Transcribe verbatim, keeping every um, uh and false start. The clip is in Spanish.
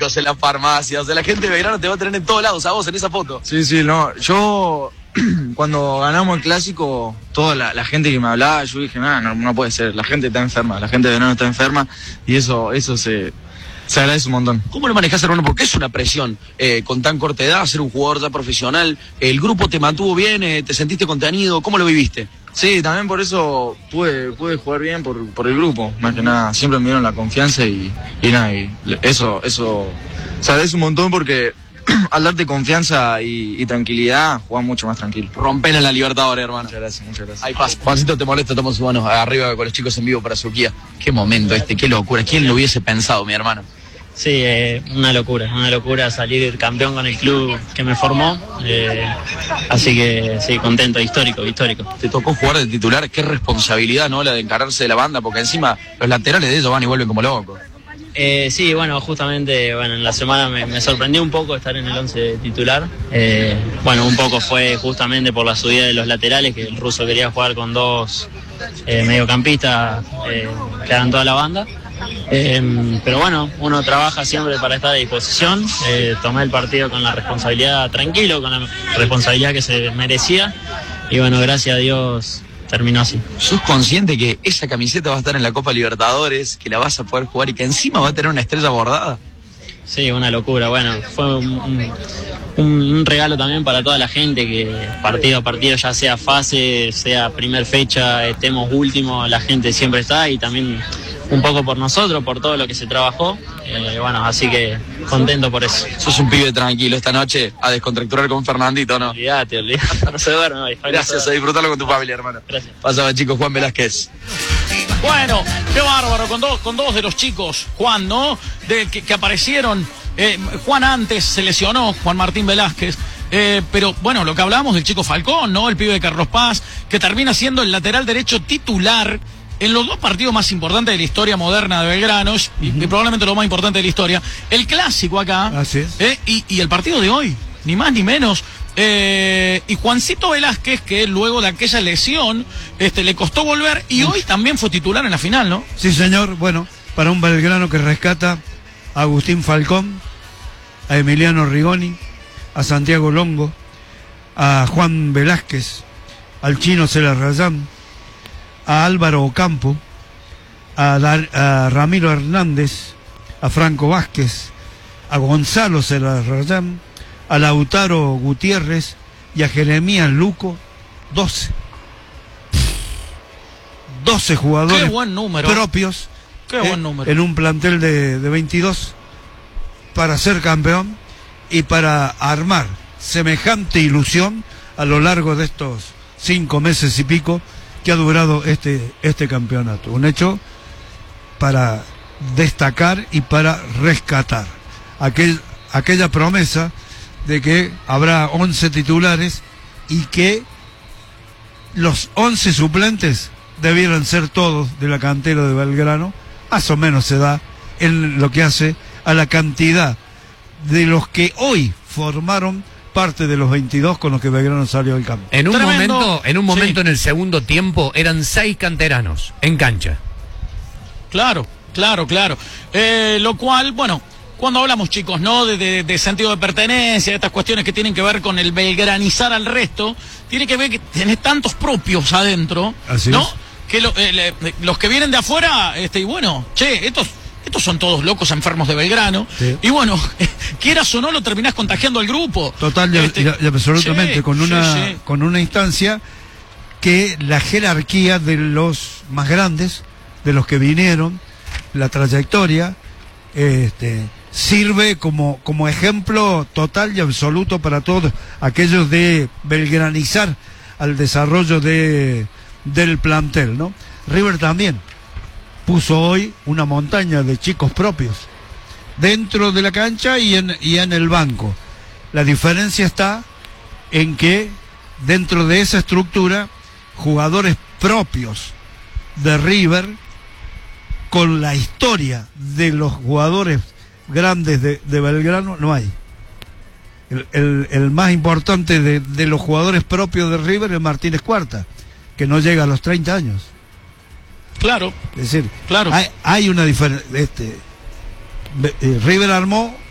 médicos, en las farmacias, o sea, la gente de Belgrano te va a tener en todos lados, a vos en esa foto. Sí, sí, no, yo cuando ganamos el clásico, toda la, la gente que me hablaba, yo dije, nah, no, no puede ser, la gente está enferma, la gente de Belgrano está enferma, y eso, eso se, se agradece un montón. ¿Cómo lo manejás, hermano? Porque es una presión, eh, con tan corta edad, ser un jugador ya profesional, el grupo te mantuvo bien, eh, te sentiste contenido, ¿cómo lo viviste? Sí, también por eso pude, pude jugar bien por, por el grupo, más que nada, siempre me dieron la confianza y, y nada, y eso, eso, se agradece un montón porque al darte confianza y, y tranquilidad, jugás mucho más tranquilo. Rompen en la Libertadores, hermano. Muchas gracias, muchas gracias. Ahí pasa. Juancito, te molesta, toma sus manos arriba con los chicos en vivo para Suquía. Qué momento este, qué locura. ¿Quién lo hubiese pensado, mi hermano? Sí, eh, una locura, una locura salir campeón con el club que me formó, eh, así que sí, contento, histórico, histórico. Te tocó jugar de titular, qué responsabilidad, ¿no? La de encargarse de la banda, porque encima los laterales de ellos van y vuelven como locos. Eh, sí, bueno, justamente bueno, en la semana me, me sorprendió un poco estar en el once titular. Eh, bueno, un poco fue justamente por la subida de los laterales, que el ruso quería jugar con dos eh, mediocampistas eh, que hagan toda la banda. Eh, pero bueno, uno trabaja siempre para estar a disposición. Eh, tomé el partido con la responsabilidad tranquilo, con la responsabilidad que se merecía. Y bueno, gracias a Dios terminó así. ¿Sos consciente que esa camiseta va a estar en la Copa Libertadores, que la vas a poder jugar y que encima va a tener una estrella bordada? Sí, una locura. Bueno, fue un, un, un regalo también para toda la gente, que partido a partido, ya sea fase, sea primer fecha, estemos último, la gente siempre está, y también un poco por nosotros, por todo lo que se trabajó. Eh, bueno, así que contento por eso. Sos un pibe tranquilo esta noche, a descontracturar con Fernandito, ¿no? Olvídate, olvídate, no se duerme hoy. Gracias, a disfrutarlo con tu familia, hermano. Gracias. Pasaba, chicos, Juan Velázquez. Bueno, qué bárbaro, con dos, con dos de los chicos, Juan, ¿no? De, que, que aparecieron. Eh, Juan antes se lesionó, Juan Martín Velázquez. Eh, pero bueno, lo que hablábamos del chico Falcón, ¿no? El pibe de Carlos Paz, que termina siendo el lateral derecho titular en los dos partidos más importantes de la historia moderna de Belgrano, y, uh-huh. y probablemente lo más importante de la historia. El clásico acá. Así es. Eh, y, y el partido de hoy, ni más ni menos. Eh, y Juancito Velázquez, que luego de aquella lesión este, le costó volver, y hoy también fue titular en la final, ¿no? Sí, señor. Bueno, para un Belgrano que rescata a Agustín Falcón, a Emiliano Rigoni, a Santiago Longo, a Juan Velázquez, al Chino Celarrayán, a Álvaro Ocampo, a, Dar, a Ramiro Hernández, a Franco Vázquez, a Gonzalo Celarrayán, a Lautaro Gutiérrez y a Jeremías Luco, doce. doce jugadores Qué buen número. propios. Qué buen eh, número. En un plantel de, de veintidós para ser campeón y para armar semejante ilusión a lo largo de estos cinco meses y pico que ha durado este, este campeonato. Un hecho para destacar y para rescatar. Aquel, aquella promesa de que habrá once titulares y que los once suplentes debieran ser todos de la cantera de Belgrano, más o menos se da en lo que hace a la cantidad de los que hoy formaron parte de los veintidós con los que Belgrano salió del campo. En un Tremendo. momento, en un momento Sí. en el segundo tiempo eran seis canteranos en cancha. Claro, claro, claro. Eh, lo cual, bueno, cuando hablamos, chicos, ¿no? De, de, de sentido de pertenencia, de estas cuestiones que tienen que ver con el belgranizar al resto, tiene que ver que tenés tantos propios adentro, Así ¿no? es. Que lo, eh, le, los que vienen de afuera, este, y bueno, che, estos, estos son todos locos enfermos de Belgrano, Sí. y bueno, quieras o no, lo terminás contagiando al grupo. Total y, Este, y- y absolutamente, sí, con una sí, sí. con una instancia que la jerarquía de los más grandes, de los que vinieron, la trayectoria, este, sirve como, como ejemplo total y absoluto para todos aquellos de belgranizar al desarrollo de, del plantel, ¿no? River también puso hoy una montaña de chicos propios dentro de la cancha y en, y en el banco. La diferencia está en que dentro de esa estructura, jugadores propios de River, con la historia de los jugadores grandes de, de Belgrano, no hay. El, el, el más importante de, de los jugadores propios de River es Martínez Cuarta, que no llega a los treinta años. Claro, Es decir, claro. hay, hay una diferencia. Este, Be- eh, River armó